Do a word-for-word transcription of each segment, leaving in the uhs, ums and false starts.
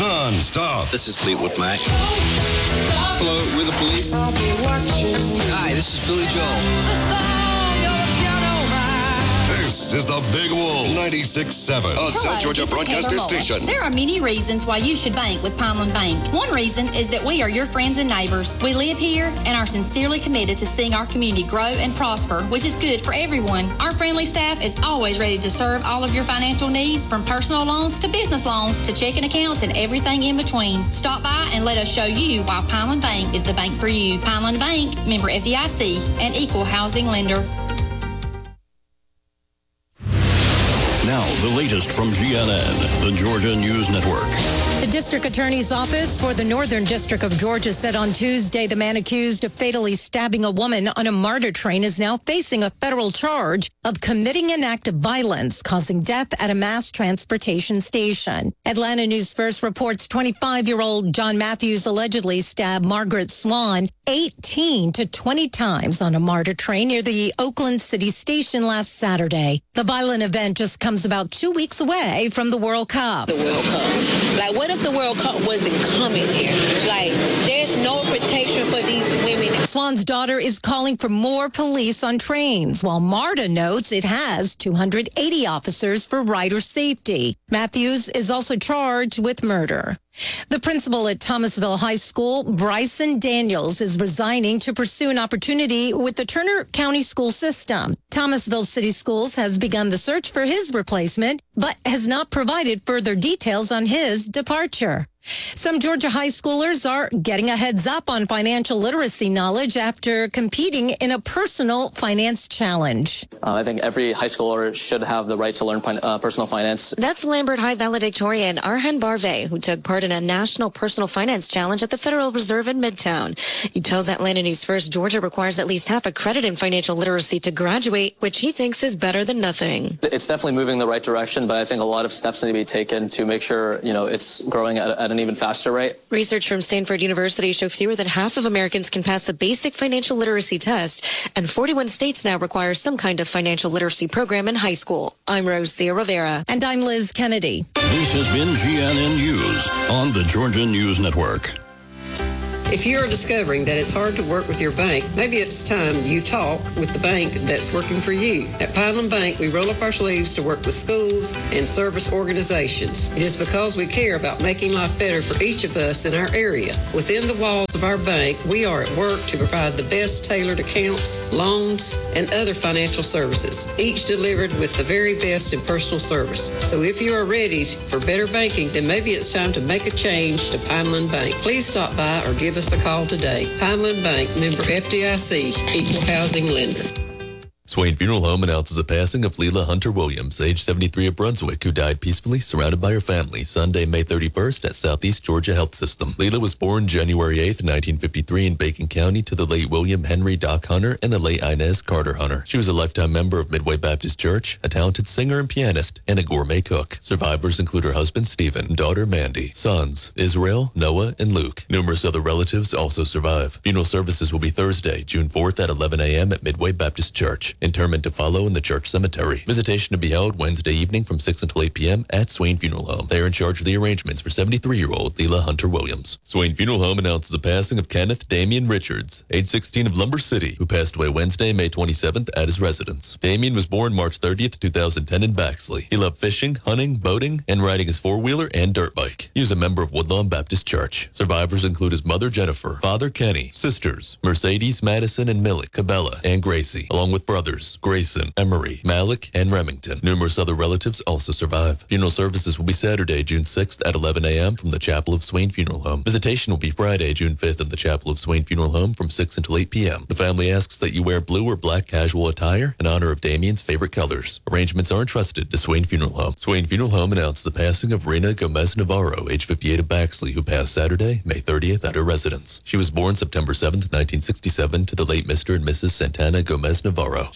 non-stop. This is Fleetwood Mac. Hello, we're the Police. Hi, this is Billy Joel. This is the Big Wolf ninety-six point seven, a South Georgia broadcaster station. There are many reasons why you should bank with Pineland Bank. One reason is that we are your friends and neighbors. We live here and are sincerely committed to seeing our community grow and prosper, which is good for everyone. Our friendly staff is always ready to serve all of your financial needs, from personal loans to business loans to checking accounts and everything in between. Stop by and let us show you why Pineland Bank is the bank for you. Pineland Bank, member F D I C, and equal housing lender. Now, the latest from G N N, the Georgia News Network. The district attorney's office for the Northern District of Georgia said on Tuesday the man accused of fatally stabbing a woman on a MARTA train is now facing a federal charge of committing an act of violence causing death at a mass transportation station. Atlanta News First reports twenty-five-year-old John Matthews allegedly stabbed Margaret Swan eighteen to twenty times on a MARTA train near the Oakland City Station last Saturday. The violent event just comes about two weeks away from the World Cup. The World Cup. Like, what if the World Cup wasn't coming here? Like, there's no protection for these women. Swan's daughter is calling for more police on trains, while MARTA notes it has two hundred eighty officers for rider safety. Matthews is also charged with murder. The principal at Thomasville High School, Bryson Daniels, is resigning to pursue an opportunity with the Turner County school system. Thomasville City Schools has begun the search for his replacement, but has not provided further details on his departure. Some Georgia high schoolers are getting a heads up on financial literacy knowledge after competing in a personal finance challenge. Uh, I think every high schooler should have the right to learn uh, personal finance. That's Lambert High valedictorian Arhan Barve, who took part in a national personal finance challenge at the Federal Reserve in Midtown. He tells Atlanta News First Georgia requires at least half a credit in financial literacy to graduate, which he thinks is better than nothing. It's definitely moving in the right direction, but I think a lot of steps need to be taken to make sure, you know, it's growing at, at an even faster rate. Research from Stanford University shows fewer than half of Americans can pass the basic financial literacy test, and forty-one states now require some kind of financial literacy program in high school. I'm Rosia Rivera. And I'm Liz Kennedy. This has been G N N News on the Georgia News Network. If you are discovering that it's hard to work with your bank, maybe it's time you talk with the bank that's working for you. At Pineland Bank, we roll up our sleeves to work with schools and service organizations. It is because we care about making life better for each of us in our area. Within the walls of our bank, we are at work to provide the best tailored accounts, loans, and other financial services, each delivered with the very best in personal service. So if you are ready for better banking, then maybe it's time to make a change to Pineland Bank. Please stop by or give us a call today. Pineland Bank, member F D I C, equal housing lender. Swain Funeral Home announces the passing of Leela Hunter Williams, age seventy-three of Brunswick, who died peacefully surrounded by her family Sunday, May thirty-first at Southeast Georgia Health System. Leela was born January eighth, nineteen fifty-three in Bacon County to the late William Henry Doc Hunter and the late Inez Carter Hunter. She was a lifetime member of Midway Baptist Church, a talented singer and pianist, and a gourmet cook. Survivors include her husband Stephen, daughter Mandy, sons Israel, Noah, and Luke. Numerous other relatives also survive. Funeral services will be Thursday, June fourth at eleven a.m. at Midway Baptist Church. Interment to follow in the church cemetery. Visitation to be held Wednesday evening from six until eight p.m. at Swain Funeral Home. They are in charge of the arrangements for seventy-three-year-old Leela Hunter Williams. Swain Funeral Home announces the passing of Kenneth Damian Richards, age sixteen of Lumber City, who passed away Wednesday, May twenty-seventh at his residence. Damian was born March thirtieth, two thousand ten in Baxley. He loved fishing, hunting, boating, and riding his four-wheeler and dirt bike. He was a member of Woodlawn Baptist Church. Survivors include his mother Jennifer, father Kenny, sisters Mercedes, Madison, and Millie, Cabela, and Gracie, along with brothers Grayson, Emery, Malik, and Remington. Numerous other relatives also survive. Funeral services will be Saturday, June sixth at eleven a.m. from the Chapel of Swain Funeral Home. Visitation will be Friday, June fifth in the Chapel of Swain Funeral Home from six until eight p.m. The family asks that you wear blue or black casual attire in honor of Damien's favorite colors. Arrangements are entrusted to Swain Funeral Home. Swain Funeral Home announces the passing of Rena Gomez Navarro, age fifty-eight of Baxley, who passed Saturday, May thirtieth at her residence. She was born September seventh, nineteen sixty-seven to the late Mister and Missus Santana Gomez Navarro. She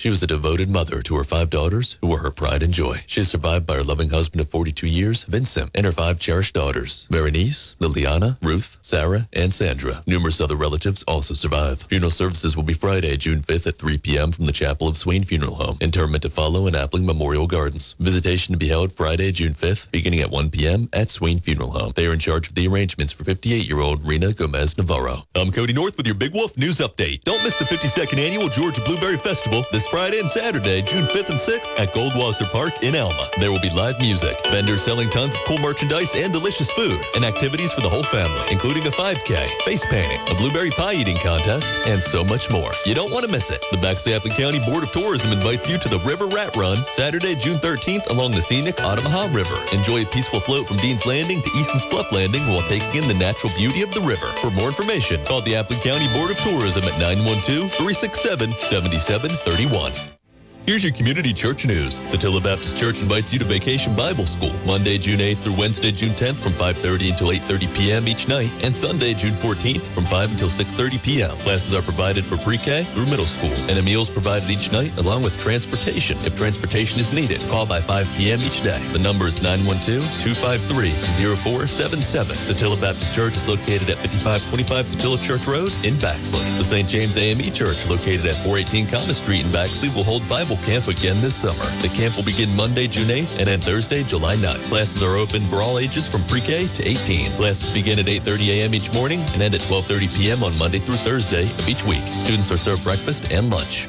She was a devoted mother to her five daughters, who were her pride and joy. She is survived by her loving husband of forty-two years, Vincent, and her five cherished daughters, Berenice, Liliana, Ruth, Sarah, and Sandra. Numerous other relatives also survive. Funeral services will be Friday, June fifth at three p.m. from the Chapel of Swain Funeral Home. Interment to follow in Appling Memorial Gardens. Visitation to be held Friday, June fifth, beginning at one p.m. at Swain Funeral Home. They are in charge of the arrangements for fifty-eight-year-old Rena Gomez Navarro. I'm Cody North with your Big Wolf News Update. Don't miss the fifty-second Annual Georgia Blueberry Festival this Friday and Saturday, June fifth and sixth at Goldwasser Park in Alma. There will be live music, vendors selling tons of cool merchandise and delicious food, and activities for the whole family, including a five K, face painting, a blueberry pie eating contest, and so much more. You don't want to miss it. The Baxley-Appling County Board of Tourism invites you to the River Rat Run Saturday, June thirteenth along the scenic Ottamaha River. Enjoy a peaceful float from Dean's Landing to Easton's Bluff Landing while taking in the natural beauty of the river. For more information, call the Appling County Board of Tourism at nine one two, three six seven, seven seven three one. Here's your community church news. Satilla Baptist Church invites you to Vacation Bible School, Monday, June eighth through Wednesday, June tenth from five thirty until eight thirty p.m. each night, and Sunday, June fourteenth from five until six thirty p.m. Classes are provided for pre-K through middle school, and a meal is provided each night along with transportation. If transportation is needed, call by five p.m. each day. The number is nine one two, two five three, zero four seven seven. Satilla Baptist Church is located at fifty-five twenty-five Satilla Church Road in Baxley. The Saint James A M E Church, located at four eighteen Common Street in Baxley, will hold Bible camp again this summer. The camp will begin Monday, June eighth, and end Thursday, July ninth. Classes are open for all ages from pre-K to eighteen. Classes begin at eight thirty a.m. each morning and end at twelve thirty p.m. on Monday through Thursday of each week. Students are served breakfast and lunch.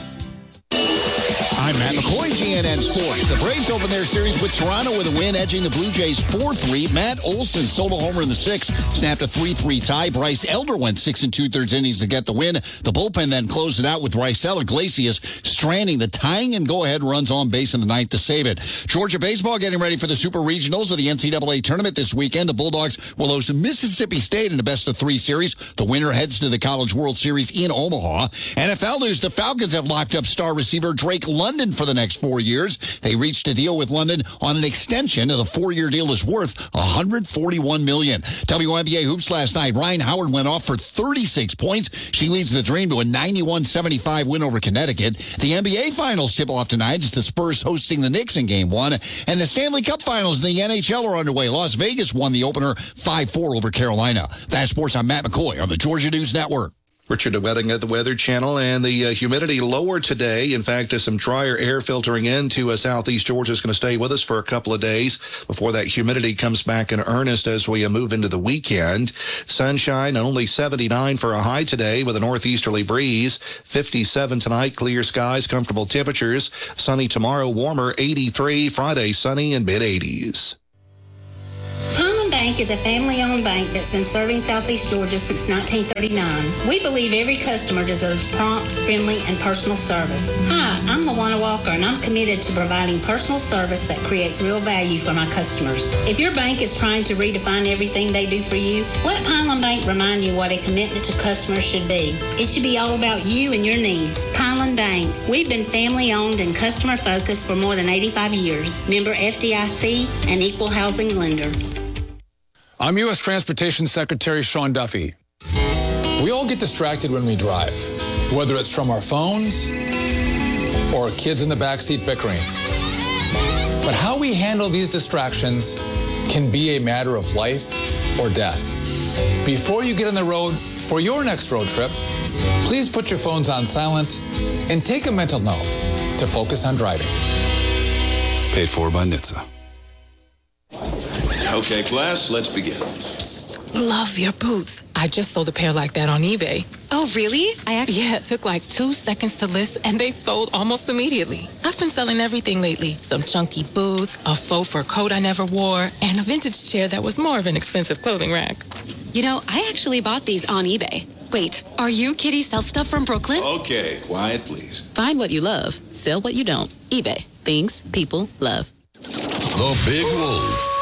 I'm Matt McCoy, G N N Sports. The Braves open their series with Toronto with a win, edging the Blue Jays four three. Matt Olson solo homer in the sixth, snapped a three three tie. Bryce Elder went six and two-thirds innings to get the win. The bullpen then closed it out with Raisel Iglesias stranding the tying and go-ahead runs on base in the ninth to save it. Georgia baseball getting ready for the Super Regionals of the N C double A tournament this weekend. The Bulldogs will host Mississippi State in a best-of-three series. The winner heads to the College World Series in Omaha. N F L news, the Falcons have locked up star receiver Drake London for the next four years. They reached a deal with London on an extension, and the four-year deal is worth one hundred forty-one million dollars. W N B A hoops last night. Ryan Howard went off for thirty-six points. She leads the Dream to a ninety-one seventy-five win over Connecticut. The N B A Finals tip off tonight. It's the Spurs hosting the Knicks in Game One. And the Stanley Cup Finals in the N H L are underway. Las Vegas won the opener five four over Carolina. That's sports. I'm Matt McCoy on the Georgia News Network. Richard Wedding at the Weather Channel, and the uh, humidity lower today. In fact, uh, some drier air filtering into uh, southeast Georgia is going to stay with us for a couple of days before that humidity comes back in earnest as we uh, move into the weekend. Sunshine, only seventy-nine for a high today with a northeasterly breeze. fifty-seven tonight, clear skies, comfortable temperatures. Sunny tomorrow, warmer, eighty-three. Friday, sunny and mid-eighties. Bank is a family-owned bank that's been serving Southeast Georgia since nineteen thirty-nine. We believe every customer deserves prompt, friendly, and personal service. Hi, I'm LaWanna Walker, and I'm committed to providing personal service that creates real value for my customers. If your bank is trying to redefine everything they do for you, let Pineland Bank remind you what a commitment to customers should be. It should be all about you and your needs. Pineland Bank. We've been family-owned and customer-focused for more than eighty-five years. Member F D I C and equal housing lender. I'm U S Transportation Secretary Sean Duffy. We all get distracted when we drive, whether it's from our phones or kids in the backseat bickering. But how we handle these distractions can be a matter of life or death. Before you get on the road for your next road trip, please put your phones on silent and take a mental note to focus on driving. Paid for by N H T S A. Okay, class, let's begin. Psst, love your boots. I just sold a pair like that on eBay. Oh, really? I actually... Yeah, it took like two seconds to list, and they sold almost immediately. I've been selling everything lately. Some chunky boots, a faux fur coat I never wore, and a vintage chair that was more of an expensive clothing rack. You know, I actually bought these on eBay. Wait, are you Kitty Sell Stuff from Brooklyn? Okay, quiet, please. Find what you love. Sell what you don't. eBay. Things people love. The Big Wolf.